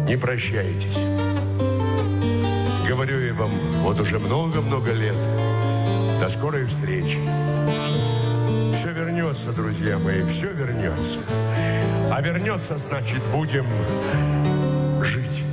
не прощайтесь. Говорю я вам вот уже много-много лет. До скорой встречи. Все вернется, друзья мои, все вернется. А вернется, значит, будем жить.